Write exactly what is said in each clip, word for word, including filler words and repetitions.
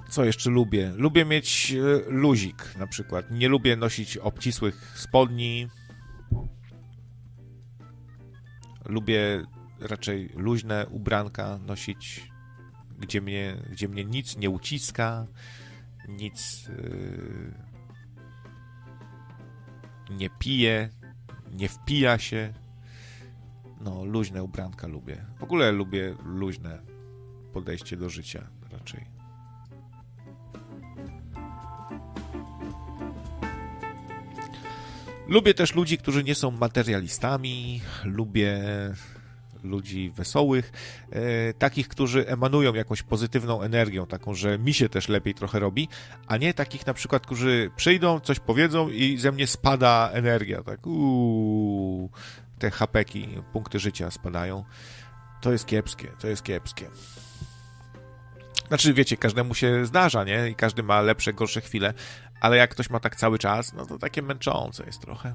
Co jeszcze lubię? Lubię mieć luzik na przykład. Nie lubię nosić obcisłych spodni. Lubię raczej luźne ubranka nosić, gdzie mnie, gdzie mnie nic nie uciska, nic yy, nie pije, nie wpija się. No, luźne ubranka lubię. W ogóle lubię luźne podejście do życia raczej. Lubię też ludzi, którzy nie są materialistami. Lubię ludzi wesołych, e, takich, którzy emanują jakąś pozytywną energią, taką, że mi się też lepiej trochę robi, a nie takich na przykład, którzy przyjdą, coś powiedzą i ze mnie spada energia, tak, uuu, te hapeki, punkty życia spadają. To jest kiepskie, to jest kiepskie. Znaczy, wiecie, każdemu się zdarza, nie? I każdy ma lepsze, gorsze chwile, ale jak ktoś ma tak cały czas, no to takie męczące jest trochę.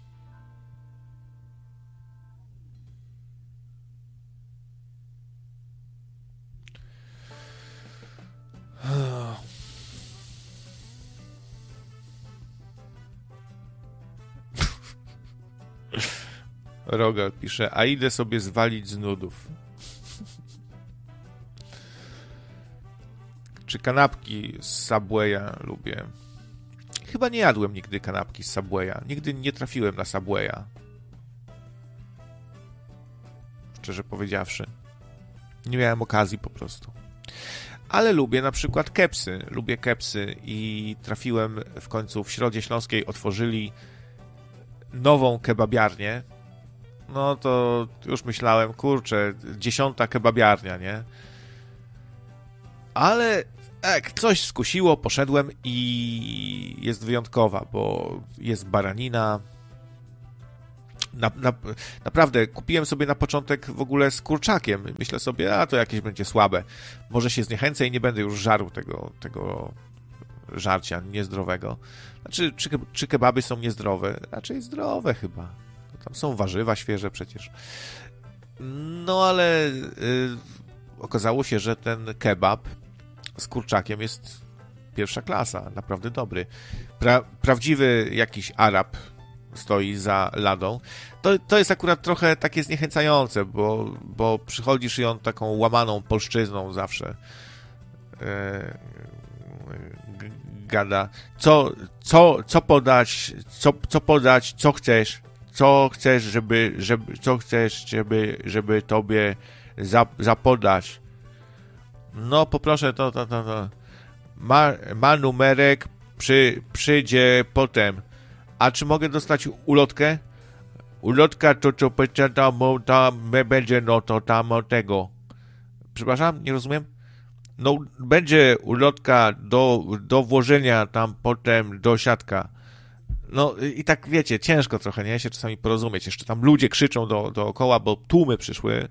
Rogal pisze, a idę sobie zwalić z nudów. Czy kanapki z Subwaya lubię? Chyba nie jadłem nigdy kanapki z Subwaya. Nigdy nie trafiłem na Subwaya. Szczerze powiedziawszy. Nie miałem okazji po prostu. Ale lubię na przykład kepsy. Lubię kepsy i trafiłem w końcu w Środzie Śląskiej. Otworzyli nową kebabiarnię. No to już myślałem, kurczę, dziesiąta kebabiarnia, nie? Ale jak coś skusiło, poszedłem i jest wyjątkowa, bo jest baranina. Na, na, naprawdę, kupiłem sobie na początek w ogóle z kurczakiem. Myślę sobie, a to jakieś będzie słabe. Może się zniechęcę i nie będę już żarł tego, tego żarcia niezdrowego. Znaczy, czy, czy kebaby są niezdrowe? Raczej zdrowe chyba. Tam są warzywa świeże przecież. No ale yy, okazało się, że ten kebab z kurczakiem jest pierwsza klasa, naprawdę dobry. Pra, prawdziwy jakiś Arab stoi za ladą. To, to jest akurat trochę takie zniechęcające, bo, bo przychodzisz i on taką łamaną polszczyzną zawsze e, gada. Co, co, co podać, co, co podać, co chcesz, co chcesz, żeby, żeby co chcesz, żeby, żeby tobie zapodać. No, poproszę to, to, to, to. Ma, ma numerek, przy, przyjdzie potem. A czy mogę dostać ulotkę? Ulotka to, co pyta, tam, tam będzie, no to tam tego. Przepraszam, nie rozumiem? No, będzie ulotka do, do włożenia tam potem do siatka. No i tak wiecie, ciężko trochę, nie? Się czasami porozumieć. Jeszcze tam ludzie krzyczą do, dookoła, bo tłumy przyszły.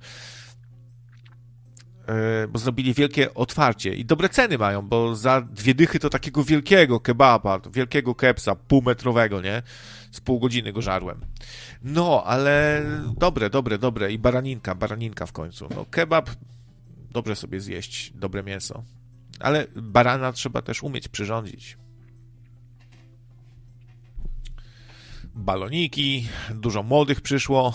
Bo zrobili wielkie otwarcie i dobre ceny mają, bo za dwie dychy to takiego wielkiego kebaba, wielkiego kepsa, półmetrowego, nie? Z pół godziny go żarłem. No, ale dobre, dobre, dobre i baraninka, baraninka w końcu. No, kebab, dobrze sobie zjeść, dobre mięso. Ale barana trzeba też umieć przyrządzić. Baloniki, dużo młodych przyszło.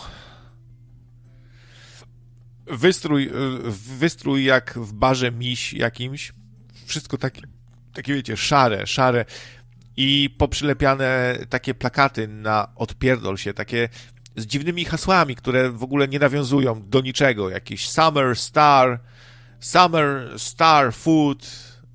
Wystrój, wystrój jak w barze miś jakimś. Wszystko takie, takie wiecie, szare, szare. I poprzylepiane takie plakaty na odpierdol się, takie z dziwnymi hasłami, które w ogóle nie nawiązują do niczego. Jakiś Summer Star, Summer Star Food.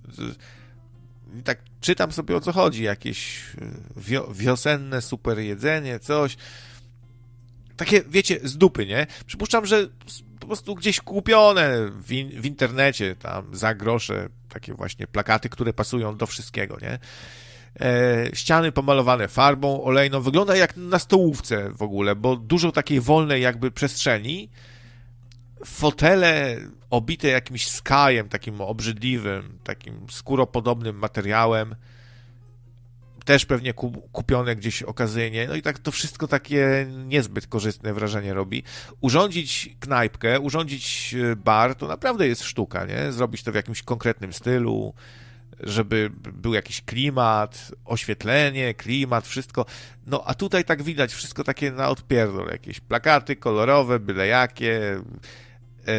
I tak czytam sobie, o co chodzi. Jakieś wio- wiosenne super jedzenie, coś. Takie, wiecie, z dupy, nie? Przypuszczam, że po prostu gdzieś kupione w, in, w internecie, tam za grosze, takie właśnie plakaty, które pasują do wszystkiego, nie? E, ściany pomalowane farbą olejną, wygląda jak na stołówce w ogóle, bo dużo takiej wolnej jakby przestrzeni, fotele obite jakimś skajem, takim obrzydliwym, takim skóropodobnym materiałem, też pewnie kupione gdzieś okazyjnie, no i tak to wszystko takie niezbyt korzystne wrażenie robi. Urządzić knajpkę, urządzić bar, to naprawdę jest sztuka, nie? Zrobić to w jakimś konkretnym stylu, żeby był jakiś klimat, oświetlenie, klimat, wszystko. No a tutaj tak widać, wszystko takie na odpierdol, jakieś plakaty kolorowe, byle jakie, yy,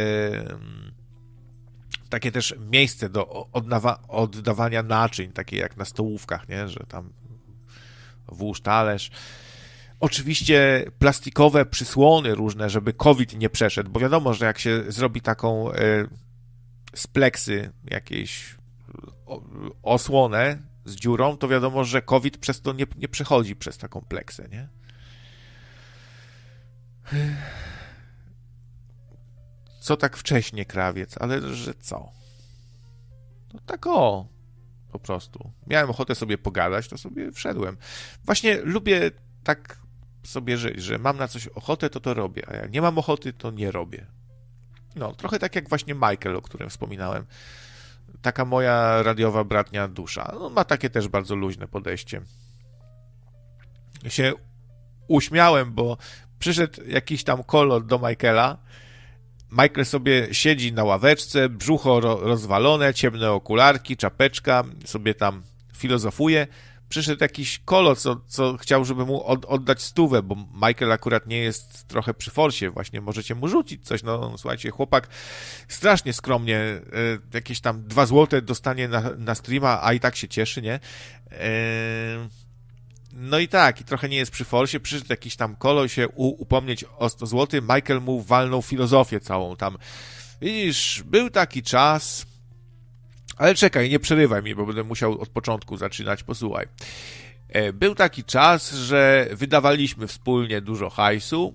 takie też miejsce do oddawa- oddawania naczyń, takie jak na stołówkach, nie, że tam włóż talerz. Oczywiście plastikowe przysłony różne, żeby COVID nie przeszedł, bo wiadomo, że jak się zrobi taką yy, z pleksy jakiejś osłonę z dziurą, to wiadomo, że COVID przez to nie, nie przechodzi przez taką pleksę, nie? Co tak wcześnie, krawiec? Ale że co? No tak o, po prostu. Miałem ochotę sobie pogadać, to sobie wszedłem. Właśnie lubię tak sobie żyć, że mam na coś ochotę, to to robię, a jak nie mam ochoty, to nie robię. No, trochę tak jak właśnie Michael, o którym wspominałem. Taka moja radiowa bratnia dusza. No, ma takie też bardzo luźne podejście. Ja się uśmiałem, bo przyszedł jakiś tam kolor do Michaela. Michael sobie siedzi na ławeczce, brzucho ro- rozwalone, ciemne okularki, czapeczka, sobie tam filozofuje. Przyszedł jakiś kolor, co, co chciał, żeby mu od, oddać stówę, bo Michael akurat nie jest trochę przy forsie, właśnie możecie mu rzucić coś, no słuchajcie, chłopak strasznie skromnie, y, jakieś tam dwa złote dostanie na, na streama, a i tak się cieszy, nie? Y, no i tak, i trochę nie jest przy forsie, przyszedł jakiś tam kolor się u, upomnieć o sto złotych, Michael mu walnął filozofię całą tam. Widzisz, był taki czas... Ale czekaj, nie przerywaj mi, bo będę musiał od początku zaczynać. Posłuchaj. Był taki czas, że wydawaliśmy wspólnie dużo hajsu.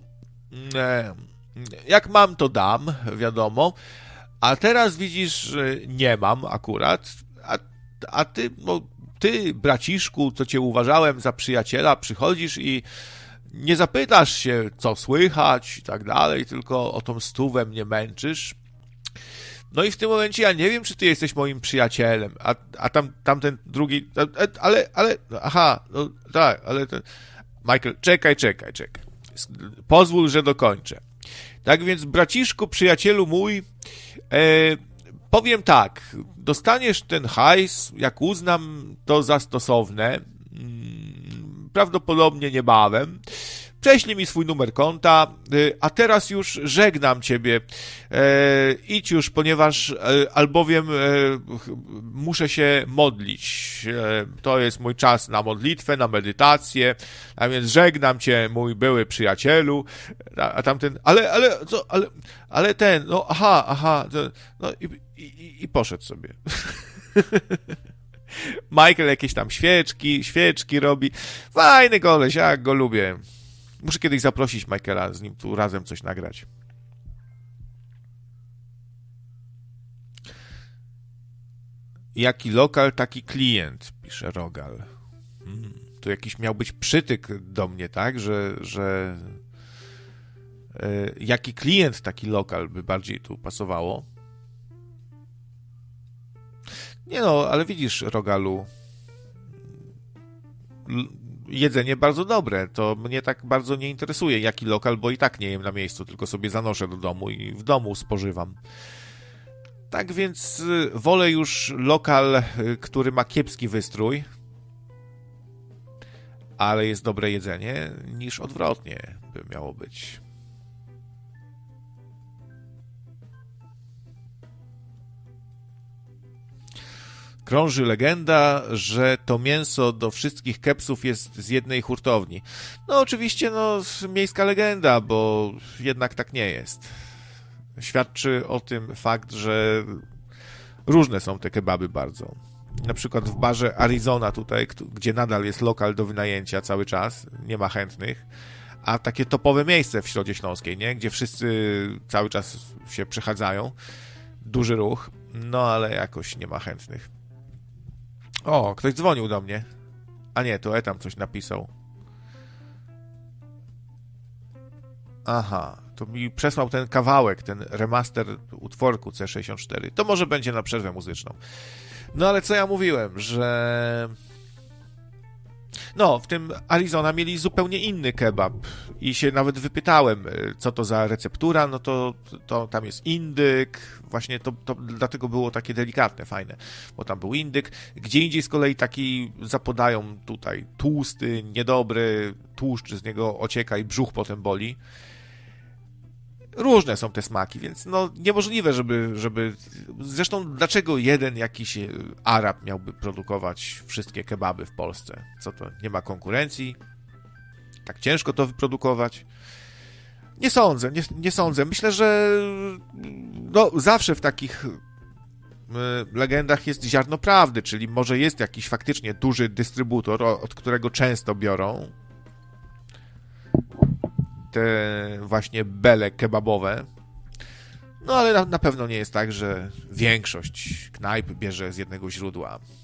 Jak mam, to dam, wiadomo. A teraz widzisz, że nie mam akurat. A, a ty, no, ty, braciszku, co cię uważałem za przyjaciela, przychodzisz i nie zapytasz się, co słychać i tak dalej, tylko o tą stówę mnie męczysz. No i w tym momencie ja nie wiem, czy ty jesteś moim przyjacielem, a, a tam, tamten drugi, ale, ale, aha, no tak, ale ten, Michael, czekaj, czekaj, czekaj, pozwól, że dokończę. Tak więc, braciszku, przyjacielu mój, e, powiem tak, dostaniesz ten hajs, jak uznam to za stosowne, prawdopodobnie niebawem. Prześlij mi swój numer konta, a teraz już żegnam ciebie. E, idź już, ponieważ e, albowiem e, muszę się modlić. E, to jest mój czas na modlitwę, na medytację, a więc żegnam cię, mój były przyjacielu. A, a tamten, ale, ale, co, ale, ale ten, no aha, aha, to, no i, i, i poszedł sobie. Michael jakieś tam świeczki, świeczki robi. Fajny koleś, jak go lubię. Muszę kiedyś zaprosić Michaela, z nim tu razem coś nagrać. Jaki lokal, taki klient, pisze Rogal. Hmm, tu jakiś miał być przytyk do mnie, tak? Że, że yy, jaki klient, taki lokal by bardziej tu pasowało. Nie no, ale widzisz, Rogalu, jedzenie bardzo dobre, to mnie tak bardzo nie interesuje, jaki lokal, bo i tak nie jem na miejscu, tylko sobie zanoszę do domu i w domu spożywam. Tak więc wolę już lokal, który ma kiepski wystrój, ale jest dobre jedzenie, niż odwrotnie by miało być. Krąży legenda, że to mięso do wszystkich kepsów jest z jednej hurtowni. No oczywiście, no, miejska legenda, bo jednak tak nie jest. Świadczy o tym fakt, że różne są te kebaby bardzo. Na przykład w barze Arizona tutaj, gdzie nadal jest lokal do wynajęcia cały czas, nie ma chętnych, a takie topowe miejsce w Środzie Śląskiej, nie? Gdzie wszyscy cały czas się przechadzają, duży ruch, no ale jakoś nie ma chętnych. O, ktoś dzwonił do mnie. A nie, to Etam coś napisał. Aha, to mi przesłał ten kawałek, ten remaster utworku C sześćdziesiąt cztery. To może będzie na przerwę muzyczną. No ale co ja mówiłem, że No, w tym Arizona mieli zupełnie inny kebab i się nawet wypytałem, co to za receptura, no to, to tam jest indyk, właśnie to, to dlatego było takie delikatne, fajne, bo tam był indyk, gdzie indziej z kolei taki zapodają tutaj tłusty, niedobry, tłuszcz z niego ocieka i brzuch potem boli. Różne są te smaki, więc no niemożliwe, żeby, żeby... Zresztą dlaczego jeden jakiś Arab miałby produkować wszystkie kebaby w Polsce? Co to, nie ma konkurencji? Tak ciężko to wyprodukować? Nie sądzę, nie, nie sądzę. Myślę, że no, zawsze w takich legendach jest ziarno prawdy, czyli może jest jakiś faktycznie duży dystrybutor, od którego często biorą te właśnie bele kebabowe. No ale na, na pewno nie jest tak, że większość knajp bierze z jednego źródła.